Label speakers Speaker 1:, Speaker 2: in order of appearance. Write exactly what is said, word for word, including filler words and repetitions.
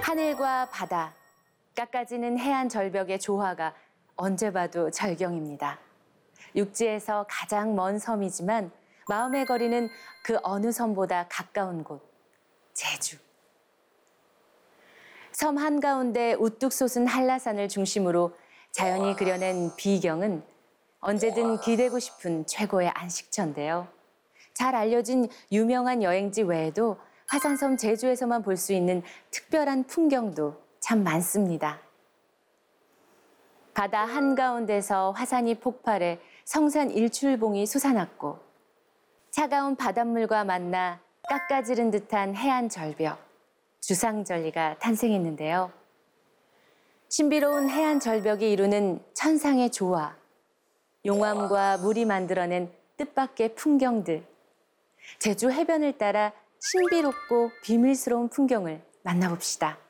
Speaker 1: 하늘과 바다, 깎아지는 해안 절벽의 조화가 언제 봐도 절경입니다. 육지에서 가장 먼 섬이지만 마음의 거리는 그 어느 섬보다 가까운 곳, 제주. 섬 한가운데 우뚝 솟은 한라산을 중심으로 자연이 그려낸 비경은 언제든 기대고 싶은 최고의 안식처인데요. 잘 알려진 유명한 여행지 외에도 화산섬 제주에서만 볼 수 있는 특별한 풍경도 참 많습니다. 바다 한가운데서 화산이 폭발해 성산 일출봉이 솟아났고 차가운 바닷물과 만나 깎아지른 듯한 해안 절벽, 주상절리가 탄생했는데요. 신비로운 해안 절벽이 이루는 천상의 조화, 용암과 물이 만들어낸 뜻밖의 풍경들, 제주 해변을 따라 신비롭고 비밀스러운 풍경을 만나봅시다.